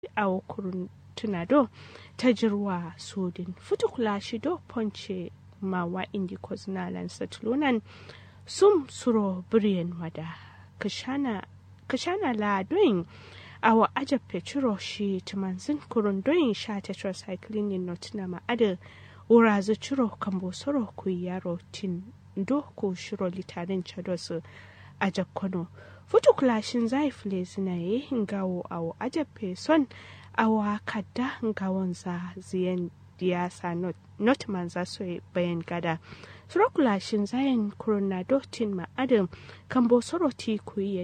awo kurun tunado ta jirwa sudin futukula shido ponce mawa indi koznalan satlunan sum suro biriyan wada kashana la doin awa aja petro shi tumanzin kurun doin sha tetracycline notina ma'ada urazu ciro kambo soro ku yaro tin do ko shiro litarin chadosu aja kono futukula shin zai fule zinaye ngawo awo aja peson awa kadda ngawon za ziyan diyasa not manza so bayan gada surakula shin zayin coronado tin ma adam kambo soro ti kuyi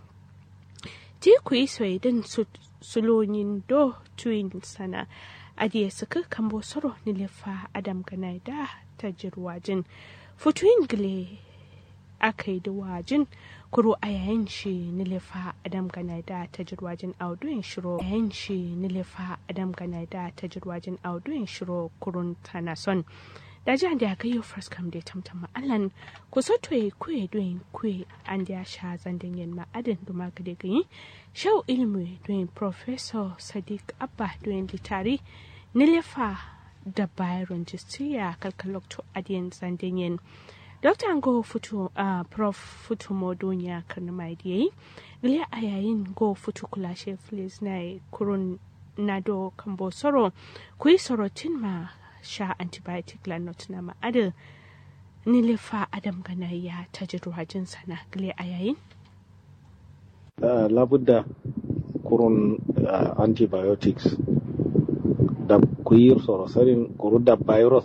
soyedin sulonin do tuin sana adiye suka kambo soro nilefa adam ganai da ta jirwajin futuin gile akai da wajin kuro a yayin shi nilefa adam ganai da ta jirwajin auduin shiro yayin shi nilefa adam ganai da ta jirwajin auduin shiro kurun tanason da jan da ga yau first kam da tamtama allan ku soto e kuye doin kuye an da sha zandin yin ma'adin da magade gani shau ilmi doin professor sadiq abba doin litari nilefa da byron justiya kalkalokto adiyan zandin yin Dr. Ngo Futu Prof Futu Modonya Karnamaidiye gile a yayin go futu kulashe flis na kurun nado kambo soro kuyi sorotin ma sha antibiotic lanot na ma'adil nilefa adam ganaya ta jirwajin sana gile a yayin? Labudda kurun antibiotics da kuyi sorosarin kuru da virus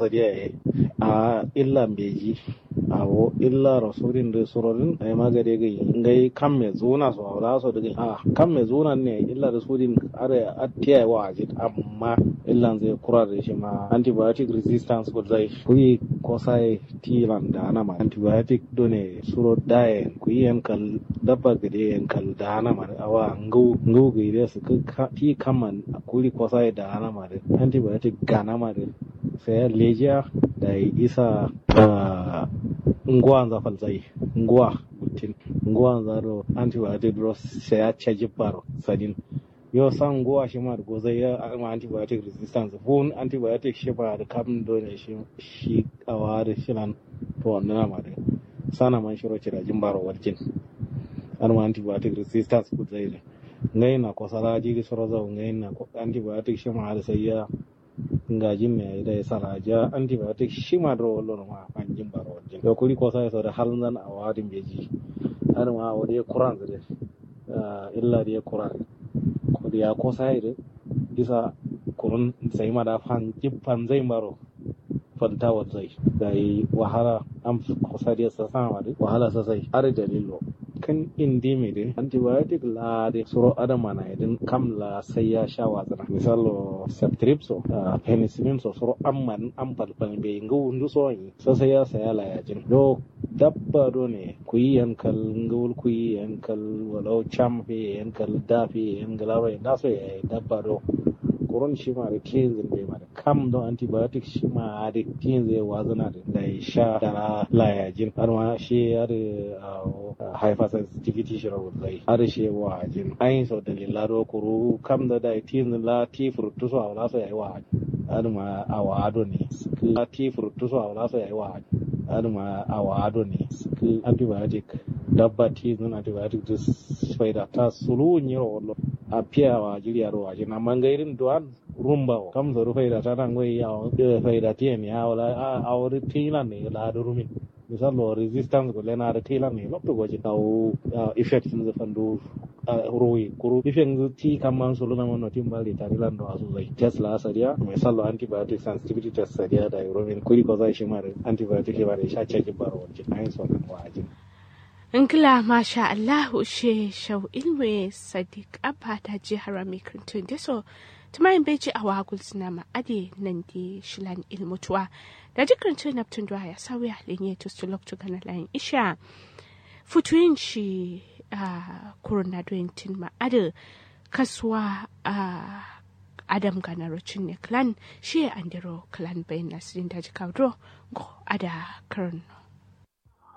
a illa beji awo illa rasulin da surorin ai magare gai ngai kam me zuna so awla so daga kam me zuna ne illa rasulin are atiya wa ajit amma illa zai kura da shi ma antibiotic resistance ko zai kuyi ko sai tilan da na ma antibiotic done suro dae kuyi yankal dabba gade yankal da na ma awa ngau gire su ti kaman kuri ko sai da na ma antibiotic gana ma sai lejiya da isa nguwa za falzai nguwa butin nguwa za ro antibiotic dros sai ya caji baro sadin yo san nguwa shi ma da gozai ya antibiotic resistance fun antibiotic shi ba da kam dole shi awa da shilan to wannan ma da sana man shiro cira jin baro warjin an antibiotic resistance ku zai ngai na ko sala ji soro za ngai na antibiotic shi ma da sai ya ngajin ne da saraja antibiotic shi ma da wallo ma an jin baro wajen da kuri ko sai da halin nan a wadin beji har ma wade kuran da illa da kuran ko da ko sai da isa kurun sai ma da fan zai baro fanta wazai dai wahala am ko sai da sa sama da wahala sai har dalilo kan indi mai din antibiotic la de suro adama na idin kam la sai ya sha watsana misalo ceftriaxone penicillin so suro amman am palpal be ngu ndu so yi sai ya saya la ya jin do dabba do ne kuyi yankal ngul kuyi yankal walau cham fe yankal da fe yankal ba da so ya dabba do koron shi ma da kinzin bai ma da kam don antibiotic shi ma da kinzin wazana da sha da la ya jin har ma shi ya da hypersensitivity shi rawar zai har shi wa jin ayin sau da lillaro kuru kam da tin la ti frutu so awla so yayi wa har ma awado ne la ti frutu so awla so yayi wa har ma awado ne antibiotic dabba ti nun antibiotic dus faida ta sulu nyiro wallo a piya wa jiriya ro wa jina mangairin duan rumba kam zo faida ta nan goyi ya faida ti ne ya wala a wuri tilan ne la durumin misalo resistance ko lena da tilan ne lopto goji taw effect sun fandu royi kuru effect ti kamman solo na mono timbali tarilan do asu zai test la sadia misalo antibiotic sensitivity test sadia da euromin kuri ko zai shi mare antibiotic ke bare sha check baro wajin ayin so kan wajin Ingila masha Allah ushe shau ilwe Sadiq Abba ta je harami krintun da so tumayin beji a wagul suna ma'ade nan di shilan ilmutuwa da jikin tun naftun da ya sauya linye to su lokacin gana layin isha futuyin shi a kuruna doyentin ma'ade kasuwa a adam ganarocin ne clan shi andero clan bayan nasirin daji kawo go ada karno